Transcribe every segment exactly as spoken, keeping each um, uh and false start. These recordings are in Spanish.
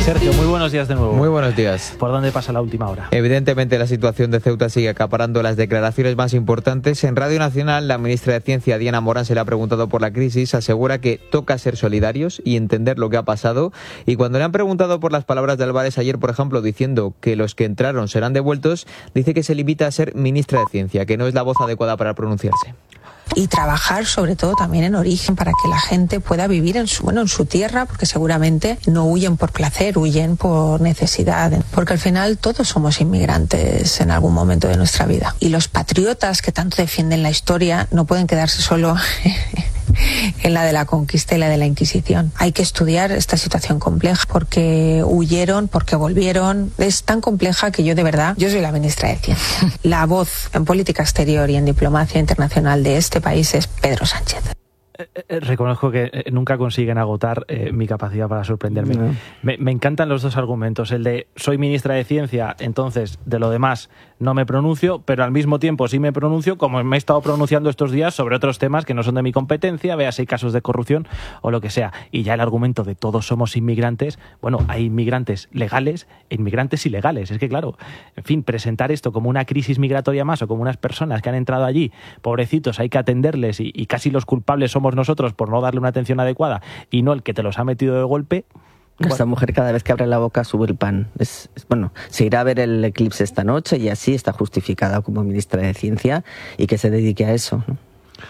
Sergio, muy buenos días de nuevo. Muy buenos días. ¿Por dónde pasa la última hora? Evidentemente la situación de Ceuta sigue acaparando las declaraciones más importantes. En Radio Nacional, la ministra de Ciencia, Diana Morán, se le ha preguntado por la crisis, asegura que toca ser solidarios y entender lo que ha pasado. Y cuando le han preguntado por las palabras de Álvarez ayer, por ejemplo, diciendo que los que entraron serán devueltos, dice que se limita a ser ministra de Ciencia, que no es la voz adecuada para pronunciarse. Y trabajar sobre todo también en origen para que la gente pueda vivir en su, bueno, en su tierra, porque seguramente no huyen por placer, huyen por necesidad, porque al final todos somos inmigrantes en algún momento de nuestra vida. Y los patriotas que tanto defienden la historia no pueden quedarse solo en la de la conquista y la de la Inquisición. Hay que estudiar esta situación compleja porque huyeron, porque volvieron. Es tan compleja que yo de verdad, yo soy la ministra de Ciencia. La voz en política exterior y en diplomacia internacional de este país es Pedro Sánchez. Eh, eh, reconozco que eh, nunca consiguen agotar eh, mi capacidad para sorprenderme. No. Me, me encantan los dos argumentos. El de soy ministra de Ciencia, entonces de lo demás no me pronuncio, pero al mismo tiempo sí me pronuncio, como me he estado pronunciando estos días sobre otros temas que no son de mi competencia, veas si hay casos de corrupción o lo que sea. Y ya el argumento de todos somos inmigrantes, bueno, hay inmigrantes legales e inmigrantes ilegales. Es que claro, en fin, presentar esto como una crisis migratoria más o como unas personas que han entrado allí, pobrecitos, hay que atenderles y, y casi los culpables somos nosotros por no darle una atención adecuada y no el que te los ha metido de golpe. Esta bueno. mujer cada vez que abre la boca sube el pan. Es, es, bueno, se irá a ver el eclipse esta noche y así está justificada como ministra de Ciencia y que se dedique a eso, ¿no?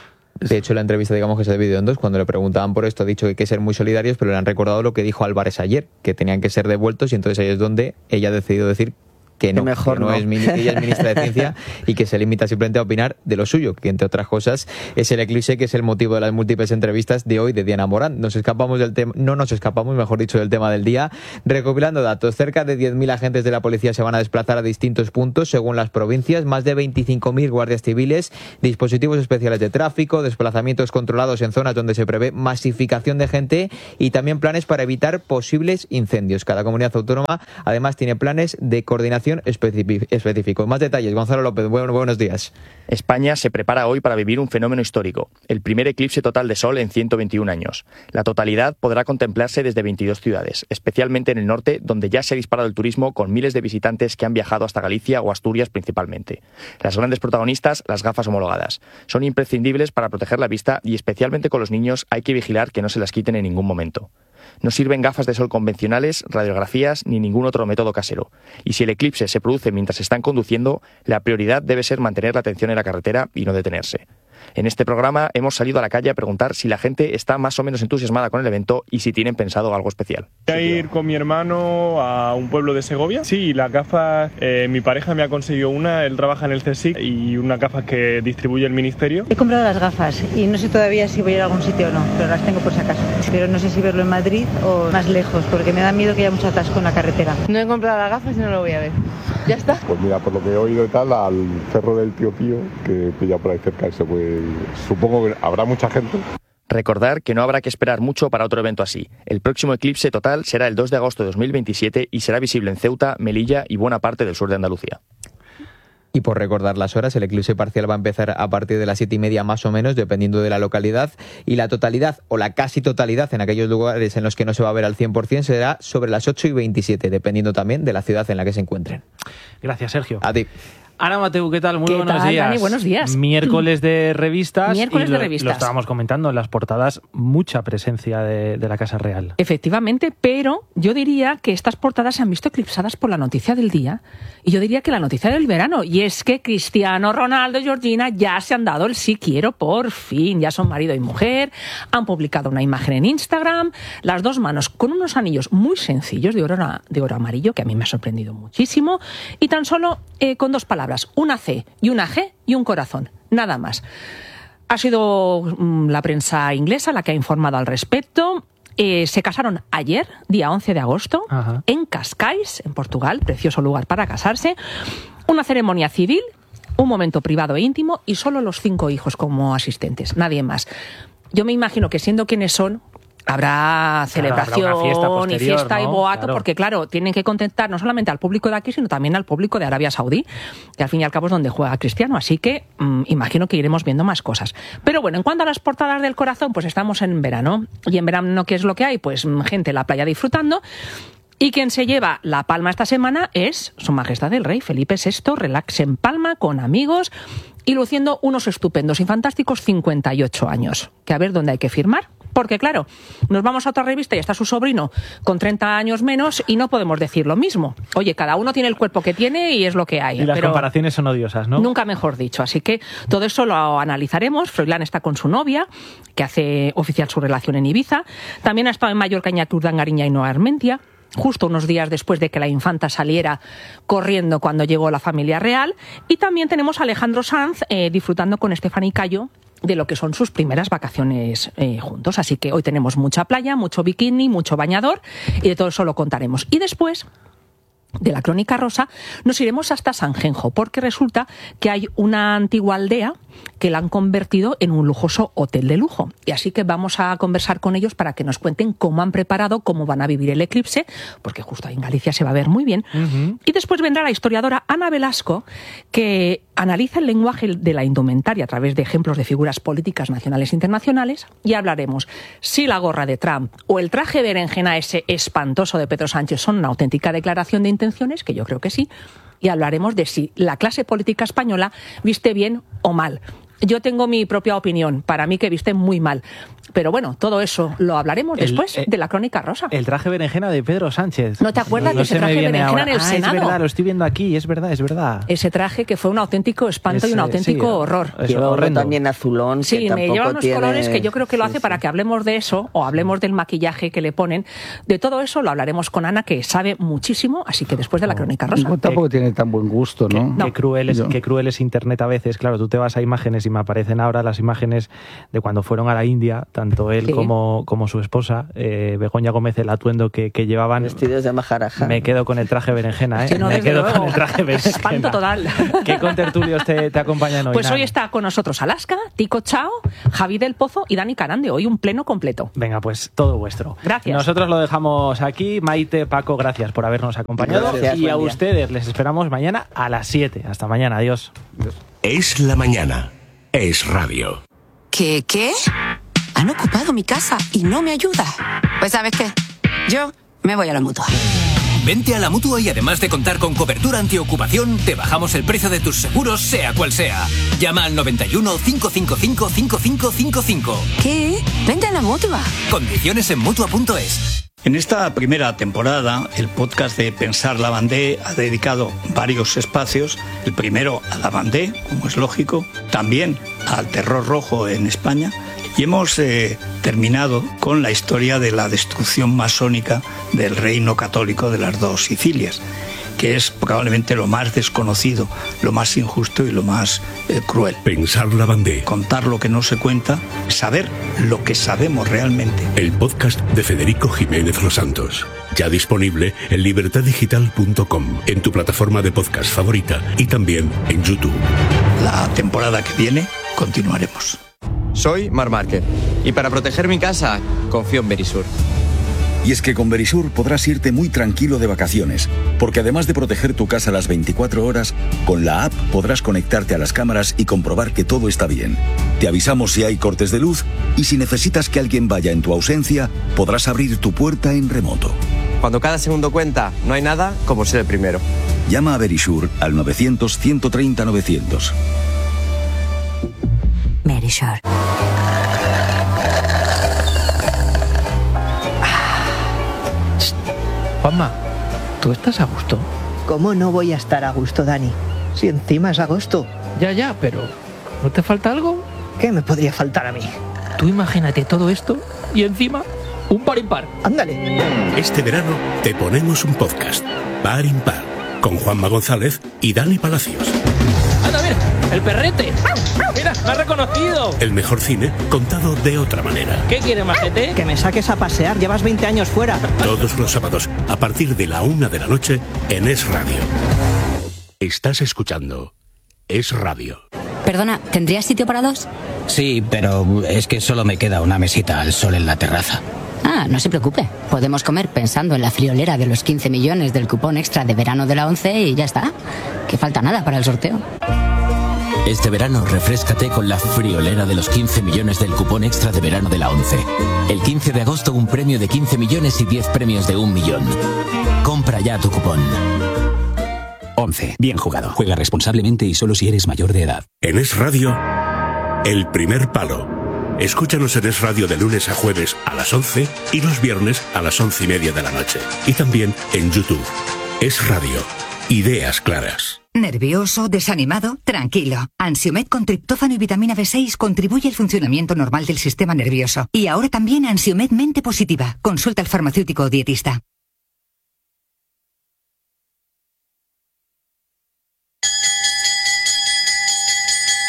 De hecho, la entrevista, digamos que se ha dividido en dos. Cuando le preguntaban por esto, ha dicho que hay que ser muy solidarios, pero le han recordado lo que dijo Álvarez ayer, que tenían que ser devueltos, y entonces ahí es donde ella ha decidido decir que no, mejor que no, no. Es, ella es ministra de Ciencia y que se limita simplemente a opinar de lo suyo, que entre otras cosas es el eclipse, que es el motivo de las múltiples entrevistas de hoy de Diana Morán. Nos escapamos del tema, no nos escapamos, mejor dicho, del tema del día. Recopilando datos, cerca de diez mil agentes de la policía se van a desplazar a distintos puntos según las provincias, más de veinticinco mil guardias civiles, dispositivos especiales de tráfico, desplazamientos controlados en zonas donde se prevé masificación de gente y también planes para evitar posibles incendios. Cada comunidad autónoma además tiene planes de coordinación específico. Más detalles, Gonzalo López, bueno, buenos días. España se prepara hoy para vivir un fenómeno histórico, el primer eclipse total de sol en ciento veintiún años. La totalidad podrá contemplarse desde veintidós ciudades, especialmente en el norte, donde ya se ha disparado el turismo con miles de visitantes que han viajado hasta Galicia o Asturias principalmente. Las grandes protagonistas, las gafas homologadas. Son imprescindibles para proteger la vista y especialmente con los niños hay que vigilar que no se las quiten en ningún momento. No sirven gafas de sol convencionales, radiografías ni ningún otro método casero. Y si el eclipse se produce mientras están conduciendo, la prioridad debe ser mantener la atención en la carretera y no detenerse. En este programa hemos salido a la calle a preguntar si la gente está más o menos entusiasmada con el evento y si tienen pensado algo especial. Voy a ir con mi hermano a un pueblo de Segovia. Sí, las gafas, eh, mi pareja me ha conseguido una, él trabaja en el C S I C y unas gafas que distribuye el ministerio. He comprado las gafas y no sé todavía si voy a ir a algún sitio o no, pero las tengo por si acaso. Pero no sé si verlo en Madrid o más lejos, porque me da miedo que haya mucho atasco en la carretera. No he comprado las gafas y no lo voy a ver. Ya está. Pues mira, por lo que he oído y tal, al cerro del Tío Pío, que pilla por ahí cerca, eso pues supongo que habrá mucha gente. Recordar que no habrá que esperar mucho para otro evento así. El próximo eclipse total será el dos de agosto de dos mil veintisiete y será visible en Ceuta, Melilla y buena parte del sur de Andalucía. Y por recordar las horas, el eclipse parcial va a empezar a partir de las siete y media más o menos, dependiendo de la localidad, y la totalidad o la casi totalidad en aquellos lugares en los que no se va a ver al cien por ciento será sobre las ocho y veintisiete, dependiendo también de la ciudad en la que se encuentren. Gracias, Sergio. A ti. Ana Mateu, ¿qué tal? Muy ¿Qué buenos tal, días. Dani? Buenos días. Miércoles de revistas. Miércoles y lo, de revistas. Lo estábamos comentando en las portadas, mucha presencia de, de la Casa Real. Efectivamente, pero yo diría que estas portadas se han visto eclipsadas por la noticia del día y yo diría que la noticia del verano, y es que Cristiano Ronaldo y Georgina ya se han dado el sí quiero por fin, ya son marido y mujer, han publicado una imagen en Instagram, las dos manos con unos anillos muy sencillos de oro, de oro amarillo, que a mí me ha sorprendido muchísimo, y tan solo eh, con dos palabras, una C y una G y un corazón, nada más. Ha sido mm, la prensa inglesa la que ha informado al respecto. Eh, se casaron ayer, día once de agosto, Ajá. en Cascais, en Portugal, precioso lugar para casarse. Una ceremonia civil, un momento privado e íntimo y solo los cinco hijos como asistentes, nadie más. Yo me imagino que siendo quienes son, habrá celebración claro, habrá fiesta posterior, y fiesta ¿no? y boato, claro. Porque claro, tienen que contentar no solamente al público de aquí, sino también al público de Arabia Saudí, que al fin y al cabo es donde juega Cristiano, así que mmm, imagino que iremos viendo más cosas. Pero bueno, en cuanto a las portadas del corazón, pues estamos en verano, y en verano ¿qué es lo que hay? Pues gente en la playa disfrutando. Y quien se lleva la palma esta semana es Su Majestad el Rey Felipe sexto, relax en Palma, con amigos y luciendo unos estupendos y fantásticos cincuenta y ocho años. Que a ver dónde hay que firmar. Porque claro, nos vamos a otra revista y está su sobrino con treinta años menos y no podemos decir lo mismo. Oye, cada uno tiene el cuerpo que tiene y es lo que hay. Y las pero comparaciones son odiosas, ¿no? Nunca mejor dicho. Así que todo eso lo analizaremos. Froilán está con su novia, que hace oficial su relación en Ibiza. También ha estado en Mallorca, Iñaki Urdangarín y Noa Armentia, justo unos días después de que la infanta saliera corriendo cuando llegó la familia real. Y también tenemos a Alejandro Sanz eh, disfrutando con Estefany Cayo de lo que son sus primeras vacaciones eh, juntos. Así que hoy tenemos mucha playa, mucho bikini, mucho bañador y de todo eso lo contaremos. Y después de la Crónica Rosa nos iremos hasta Sanjenjo, porque resulta que hay una antigua aldea que la han convertido en un lujoso hotel de lujo. Y así que vamos a conversar con ellos para que nos cuenten cómo han preparado, cómo van a vivir el eclipse, porque justo ahí en Galicia se va a ver muy bien. Uh-huh. Y después vendrá la historiadora Ana Velasco, que analiza el lenguaje de la indumentaria a través de ejemplos de figuras políticas nacionales e internacionales, y hablaremos si la gorra de Trump o el traje berenjena ese espantoso de Pedro Sánchez son una auténtica declaración de intenciones, que yo creo que sí, y hablaremos de si la clase política española viste bien o mal. Yo tengo mi propia opinión, para mí que viste muy mal. Pero bueno, todo eso lo hablaremos el, después eh, de la Crónica Rosa. El traje berenjena de Pedro Sánchez. ¿No te acuerdas no, de ese traje berenjena ahora en el ah, Senado? Es verdad, lo estoy viendo aquí, es verdad, es verdad. Ese traje que fue un auténtico espanto es, y un auténtico sí, horror. Lleva también azulón. Sí, que me lleva unos tiene... colores que yo creo que lo hace sí, para sí. que hablemos de eso, o hablemos del maquillaje que le ponen. De todo eso lo hablaremos con Ana, que sabe muchísimo, así que después de la Crónica Rosa. No, tampoco que, tiene tan buen gusto, ¿no? Que, no. Qué, cruel es, qué cruel es Internet a veces. Claro, tú te vas a imágenes y me aparecen ahora las imágenes de cuando fueron a la India, tanto él sí. como, como su esposa, eh, Begoña Gómez, el atuendo que, que llevaban. Vestidos de Maharaja. Me quedo con el traje berenjena, ¿eh? Sí, no, me quedo luego. con el traje berenjena. Espanto total. ¿Qué contertulios te, te acompañan hoy? Pues Nan? Hoy está con nosotros Alaska, Tico Chao, Javi del Pozo y Dani Carande. Hoy un pleno completo. Venga, pues todo vuestro. Gracias. Nosotros lo dejamos aquí. Maite, Paco, gracias por habernos acompañado. Gracias, y a día. ustedes les esperamos mañana a las siete. Hasta mañana. Adiós. Es la mañana. Es radio. ¿Qué, qué? Han ocupado mi casa y no me ayuda. Pues ¿sabes qué? Yo me voy a la Mutua. Vente a la Mutua y además de contar con cobertura antiocupación, te bajamos el precio de tus seguros, sea cual sea. Llama al noventa y uno, cinco cinco cinco, cinco cinco cinco cinco. ¿Qué? Vente a la Mutua. Condiciones en Mutua punto es. En esta primera temporada, el podcast de Pensar Lavandé ha dedicado varios espacios. El primero a Lavandé, como es lógico, también al terror rojo en España. Y hemos eh, terminado con la historia de la destrucción masónica del reino católico de las dos Sicilias, que es probablemente lo más desconocido, lo más injusto y lo más eh, cruel. Pensar Lavandé. Contar lo que no se cuenta, saber lo que sabemos realmente. El podcast de Federico Jiménez Los Santos. Ya disponible en libertad digital punto com, en tu plataforma de podcast favorita y también en YouTube. La temporada que viene continuaremos. Soy Mar Márquez y para proteger mi casa confío en Verisur. Y es que con Verisur podrás irte muy tranquilo de vacaciones, porque además de proteger tu casa las veinticuatro horas, con la app podrás conectarte a las cámaras y comprobar que todo está bien. Te avisamos si hay cortes de luz y si necesitas que alguien vaya en tu ausencia, podrás abrir tu puerta en remoto. Cuando cada segundo cuenta, no hay nada como ser el primero. Llama a Verisur al novecientos, ciento treinta, novecientos. Verisur. Juanma, ¿tú estás a gusto? ¿Cómo no voy a estar a gusto, Dani? Si encima es agosto. Ya, ya, pero ¿no te falta algo? ¿Qué me podría faltar a mí? Tú imagínate todo esto y encima un par impar. Ándale. Este verano te ponemos un podcast, Par Impar, con Juanma González y Dani Palacios. ¡Anda, mira! ¡El perrete! ¡Mira, me ha reconocido! El mejor cine contado de otra manera. ¿Qué quieres, majete? Que me saques a pasear, llevas veinte años fuera. Todos los sábados, a partir de la una de la noche, en Es Radio. Estás escuchando Es Radio. Perdona, ¿tendrías sitio para dos? Sí, pero es que solo me queda una mesita al sol en la terraza. Ah, no se preocupe. Podemos comer pensando en la friolera de los quince millones del cupón extra de verano de la ONCE y ya está. Que falta nada para el sorteo. Este verano, refréscate con la friolera de los quince millones del cupón extra de verano de la ONCE. El quince de agosto, un premio de quince millones y diez premios de un millón. Compra ya tu cupón. ONCE. Bien jugado. Juega responsablemente y solo si eres mayor de edad. En Es Radio, El Primer Palo. Escúchanos en Es Radio de lunes a jueves a las once y los viernes a las once y media de la noche. Y también en YouTube. Es Radio. Ideas claras. ¿Nervioso? ¿Desanimado? Tranquilo. Ansiomed con triptófano y vitamina B seis contribuye al funcionamiento normal del sistema nervioso. Y ahora también Ansiomed Mente Positiva. Consulta al farmacéutico o dietista.